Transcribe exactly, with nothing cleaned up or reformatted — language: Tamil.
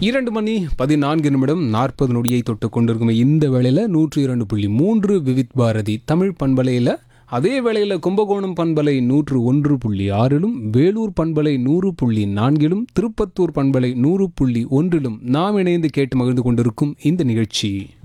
இரண்டு மணி பதினான்கு நிமிடம் நாற்பது நொடியை தொட்டு கொண்டிருக்கும் இந்த வேளையில் நூற்றி இரண்டு புள்ளி மூன்று விவித் பாரதி தமிழ் பண்பலையில், அதே வேளையில் கும்பகோணம் பண்பலை நூற்று ஒன்று புள்ளி ஆறிலும், வேலூர் பண்பலை நூறு புள்ளி நான்கிலும், திருப்பத்தூர் பண்பலை நூறு புள்ளி ஒன்றிலும் நாம் இணைந்து கேட்டு மகிழ்ந்து கொண்டிருக்கும் இந்த நிகழ்ச்சி